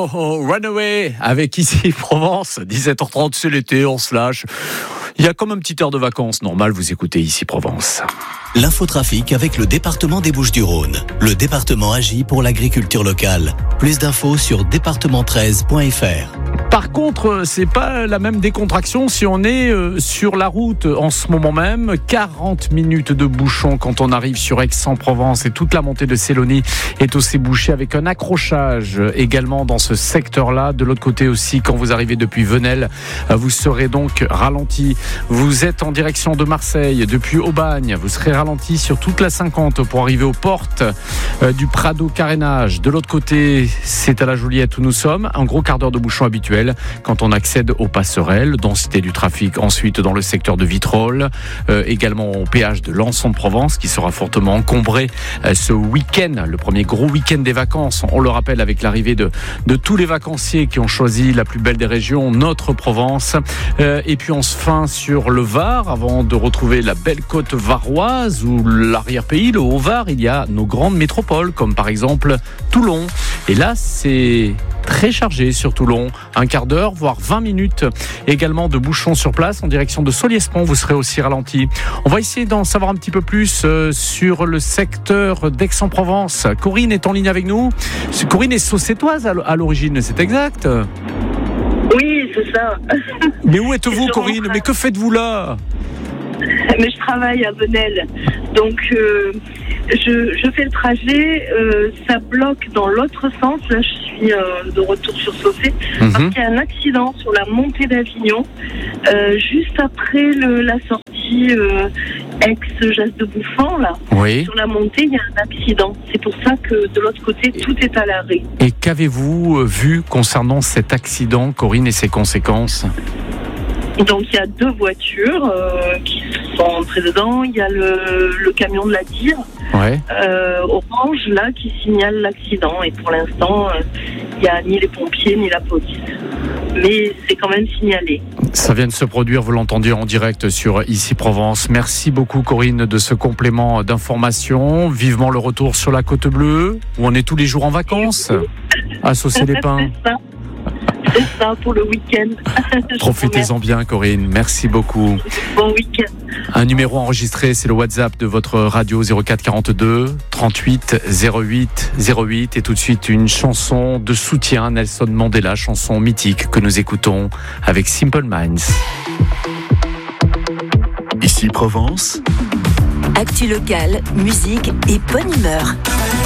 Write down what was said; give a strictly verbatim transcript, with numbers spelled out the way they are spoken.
oh, oh, Runaway avec Ici Provence, dix-sept heures trente, c'est l'été, on se lâche. Il y a comme un petit heure de vacances normal, vous écoutez Ici Provence. L'infotrafic avec le département des Bouches-du-Rhône. Le département agit pour l'agriculture locale. Plus d'infos sur département treize point f r. Par contre, c'est pas la même décontraction si on est sur la route en ce moment même. quarante minutes de bouchon quand on arrive sur Aix-en-Provence et toute la montée de Sélonie est aussi bouchée avec un accrochage également dans ce secteur-là. De l'autre côté aussi, quand vous arrivez depuis Venelle, vous serez donc ralenti. Vous êtes en direction de Marseille depuis Aubagne, vous serez ralenti sur toute la cinquante pour arriver aux portes du Prado Carénage. De l'autre côté, c'est à la Joliette où nous sommes. Un gros quart d'heure de bouchon habituel quand on accède aux passerelles, densité du trafic ensuite dans le secteur de Vitrolles, euh, également au péage de Lançon-de-Provence qui sera fortement encombré euh, ce week-end, le premier gros week-end des vacances, on le rappelle avec l'arrivée de, de tous les vacanciers qui ont choisi la plus belle des régions, notre Provence, euh, et puis on se fin sur le Var avant de retrouver la belle côte varoise ou l'arrière-pays, le Haut-Var. Il y a nos grandes métropoles comme par exemple Toulon, et là c'est très chargé sur Toulon, un quart d'heure, voire vingt minutes également de bouchons sur place en direction de Solliès-Pont, vous serez aussi ralenti. On va essayer d'en savoir un petit peu plus euh, sur le secteur d'Aix-en-Provence. Corinne est en ligne avec nous. Corinne est saucétoise à l'origine, c'est exact ? Oui, c'est ça. Mais où êtes-vous, Corinne ? Mais que faites-vous là ? Mais je travaille à Venelle, donc euh, je, je fais le trajet, euh, ça bloque dans l'autre sens. Là, je suis euh, de retour sur Saucé, mm-hmm. parce qu'il y a un accident sur la montée d'Avignon, euh, juste après le, la sortie euh, ex-Jas de Bouffant, là. Oui. Sur la montée, il y a un accident. C'est pour ça que de l'autre côté, tout est à l'arrêt. Et qu'avez-vous vu concernant cet accident, Corinne, et ses conséquences ? Donc il y a deux voitures euh, qui sont entrées dedans. Il y a le, le camion de la tire, ouais. euh, orange là, qui signale l'accident. Et pour l'instant, euh, il n'y a ni les pompiers ni la police. Mais c'est quand même signalé. Ça vient de se produire, vous l'entendiez en direct sur Ici Provence. Merci beaucoup Corinne de ce complément d'information. Vivement le retour sur la Côte Bleue, où on est tous les jours en vacances, à Saucé-les-Pins. C'est ça. C'est ça pour le week-end. Profitez-en bien Corinne, merci beaucoup. Bon week-end. Un numéro enregistré, c'est le WhatsApp de votre radio zéro quatre quarante-deux trente-huit zéro huit zéro huit. Et tout de suite une chanson de soutien à Nelson Mandela, chanson mythique que nous écoutons avec Simple Minds. Ici Provence. Actu locale, musique et bonne humeur.